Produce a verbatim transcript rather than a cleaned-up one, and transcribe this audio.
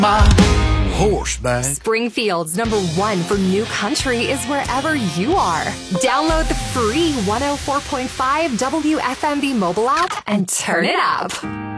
My horseback. Springfield's number one for new country is wherever you are. Download the free one oh four point five W F M V mobile app and turn it up.